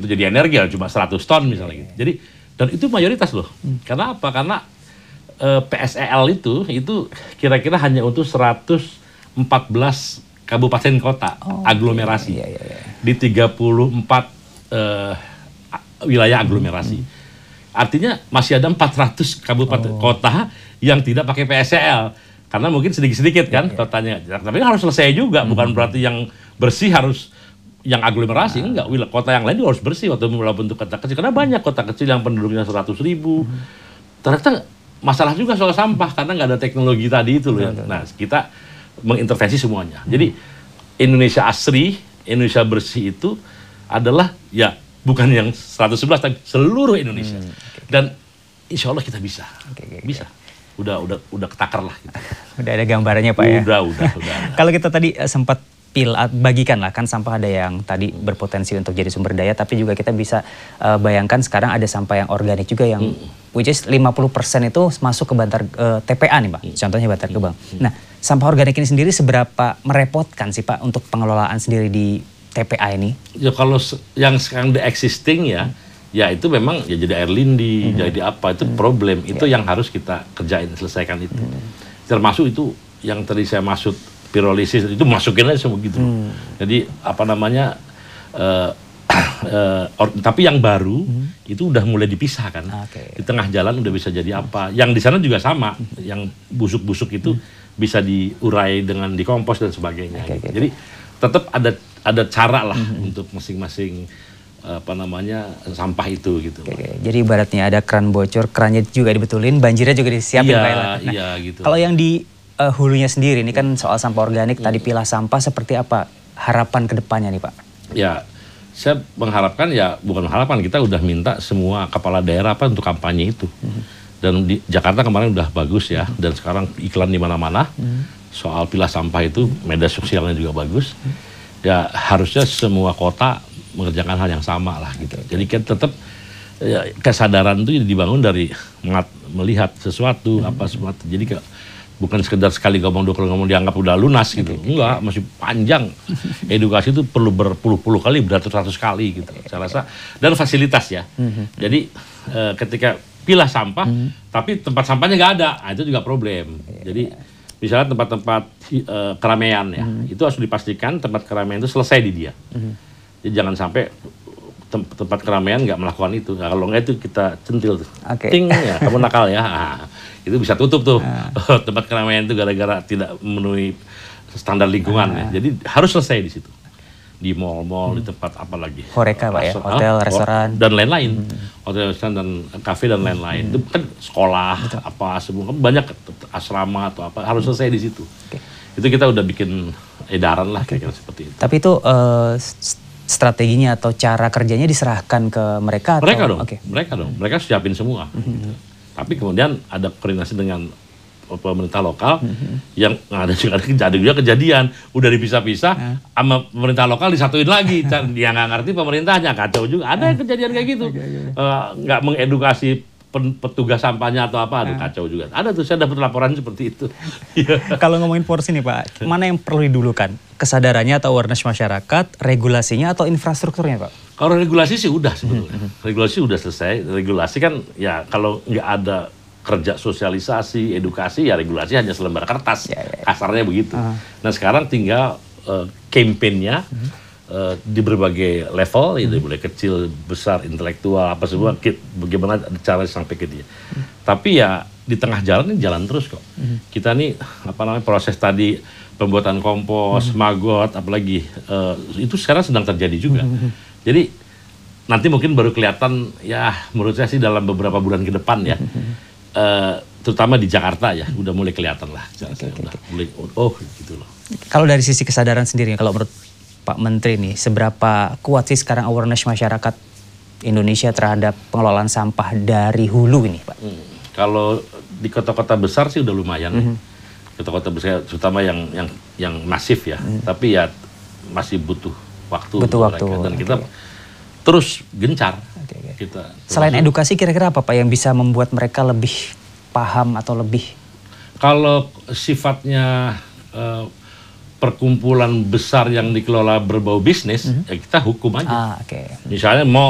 untuk jadi energi cuma 100 ton misalnya gitu. Jadi dan itu mayoritas loh. Karena apa? Karena PSEL itu kira-kira hanya untuk 114 kabupaten kota aglomerasi di 34 wilayah aglomerasi. Artinya masih ada 400 kabupaten kota yang tidak pakai PSEL karena mungkin sedikit-sedikit kan kotanya. Tapi harus selesai juga, bukan berarti yang bersih harus yang aglomerasi, enggak. Kota yang lain juga harus bersih walaupun untuk kota kecil. Karena banyak kota kecil yang penduduknya 100.000. Ternyata masalah juga soal sampah karena nggak ada teknologi tadi itu loh. Nah, kita mengintervensi semuanya. Jadi Indonesia Asri, Indonesia bersih itu adalah ya bukan yang 111 tapi seluruh Indonesia. Dan insya Allah kita bisa. Bisa. Udah ketakar lah kita. Udah ada gambarannya Pak ya. Udah. Kalau kita tadi sempat bagikan lah, kan sampah ada yang tadi berpotensi untuk jadi sumber daya, tapi juga kita bisa bayangkan sekarang ada sampah yang organik juga yang which is 50% itu masuk ke TPA nih Pak, contohnya Bantar Gebang. Nah, sampah organik ini sendiri seberapa merepotkan sih Pak untuk pengelolaan sendiri di TPA ini? Ya kalau yang sekarang the existing ya itu memang ya jadi air lindi, jadi apa, itu problem, itu yang harus kita kerjain, selesaikan itu. Termasuk itu yang tadi saya maksud pirolisis itu masukin aja semua gitu. Jadi apa namanya tapi yang baru itu udah mulai dipisah kan. Di tengah jalan udah bisa jadi apa. Yang di sana juga sama, yang busuk-busuk itu bisa diurai dengan dikompos dan sebagainya. Jadi tetap ada cara lah untuk masing-masing apa namanya sampah itu gitu. Jadi ibaratnya ada keran bocor, kerannya juga dibetulin, banjirnya juga disiapin Pak. Nah, gitu. Kalau yang di hulunya sendiri ini kan soal sampah organik tadi pilah sampah, seperti apa harapan kedepannya nih Pak? Ya, saya mengharapkan bukan mengharapkan, kita udah minta semua kepala daerah untuk kampanye itu. Dan di Jakarta kemarin udah bagus ya, dan sekarang iklan di mana-mana soal pilah sampah itu, media sosialnya juga bagus. Ya harusnya semua kota mengerjakan hal yang sama lah gitu. Jadi kita tetap kesadaran itu dibangun dari melihat sesuatu sesuatu. Jadi bukan sekedar sekali ngomong, dua kali ngomong dianggap udah lunas gitu. Enggak, masih panjang. Edukasi itu perlu berpuluh-puluh kali, beratus-ratus kali gitu. Saya rasa. Dan fasilitas ya. Jadi ketika pilah sampah, tapi tempat sampahnya nggak ada, itu juga problem. Jadi misalnya tempat-tempat keramaian ya, itu harus dipastikan tempat keramaian itu selesai di dia. Jadi jangan sampai tempat keramaian nggak melakukan itu. Nah, kalau nggak itu kita centil tuh. Ting ya, kamu nakal ya. Itu bisa tutup tuh tempat keramaian itu gara-gara tidak memenuhi standar lingkungan ya. Jadi harus selesai di situ, di mall-mall, di tempat apa lagi, Horeca Pak ya, hotel, restoran dan lain-lain, hotel, restoran dan kafe dan lain-lain. Itu kan sekolah apa semua banyak asrama atau apa harus selesai di situ. Itu kita udah bikin edaran lah kira-kira seperti itu. Tapi itu strateginya atau cara kerjanya diserahkan ke mereka? Mereka dong, mereka siapin semua. Tapi kemudian ada koordinasi dengan pemerintah lokal yang ada juga kejadian udah dipisah-pisah sama pemerintah lokal disatuin lagi. Dia nggak ngerti pemerintahnya, kacau juga. Ada kejadian kayak gitu, nggak mengedukasi petugas sampahnya atau apa, kacau juga. Ada tuh, saya dapat laporan seperti itu. Kalau ngomongin porsi nih Pak, mana yang perlu didulukan? Kesadarannya atau awareness masyarakat, regulasinya atau infrastrukturnya Pak? Kalau regulasi sih udah sebetulnya. Regulasi udah selesai. Regulasi kan ya kalau nggak ada kerja sosialisasi, edukasi, ya regulasi hanya selembar kertas. Kasarnya begitu. Nah sekarang tinggal campaign-nya di berbagai level, itu mulai kecil, besar, intelektual, apa semua, bagaimana cara sampai ke dia. Tapi ya di tengah jalan ini jalan terus kok. Kita nih proses tadi pembuatan kompos, maggot, apalagi itu sekarang sedang terjadi juga. Jadi nanti mungkin baru kelihatan ya menurut saya sih dalam beberapa bulan ke depan ya. Terutama di Jakarta ya udah mulai kelihatan lah. Mulai gitu loh. Kalau dari sisi kesadaran sendiri, kalau menurut Pak Menteri nih, seberapa kuat sih sekarang awareness masyarakat Indonesia terhadap pengelolaan sampah dari hulu ini Pak? Kalau di kota-kota besar sih udah lumayan. Kota-kota besar terutama yang masif ya. Tapi ya masih butuh waktu. Dan kita terus gencar. Kita selain edukasi kira-kira apa Pak yang bisa membuat mereka lebih paham atau lebih? Kalau sifatnya perkumpulan besar yang dikelola berbau bisnis, ya kita hukum aja. Misalnya mau